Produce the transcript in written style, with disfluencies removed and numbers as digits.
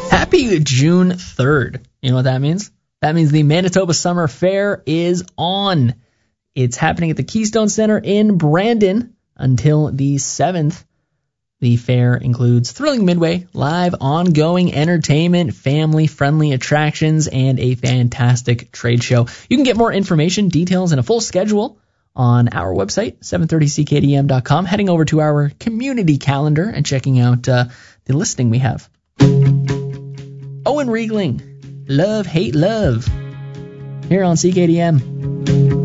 Happy June 3rd. You know what that means? That means the Manitoba Summer Fair is on. It's happening at the Keystone Center in Brandon until the 7th. The fair includes thrilling midway, live ongoing entertainment, family-friendly attractions, and a fantastic trade show. You can get more information, details, and a full schedule on our website, 730ckdm.com, heading over to our community calendar and checking out the listing we have. Owen Riegling, Love, Hate, Love, here on CKDM.